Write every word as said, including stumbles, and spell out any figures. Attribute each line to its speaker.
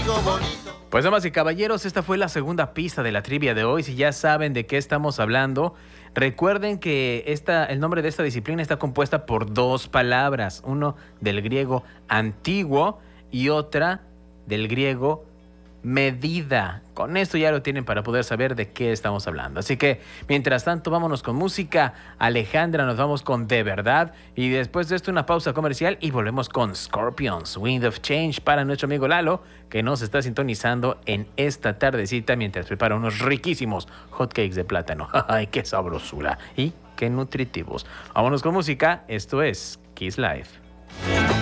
Speaker 1: amigo bonito.
Speaker 2: Pues damas y caballeros, esta fue la segunda pista de la trivia de hoy. Si ya saben de qué estamos hablando, recuerden que esta, el nombre de esta disciplina está compuesta por dos palabras, uno del griego antiguo y otra del griego medida. Con esto ya lo tienen para poder saber de qué estamos hablando. Así que, mientras tanto, vámonos con música. Alejandra, nos vamos con De Verdad. Y después de esto, una pausa comercial y volvemos con Scorpions, Wind of Change, para nuestro amigo Lalo, que nos está sintonizando en esta tardecita mientras prepara unos riquísimos hotcakes de plátano. ¡Ay, qué sabrosura! Y qué nutritivos. Vámonos con música. Esto es Kiss Life.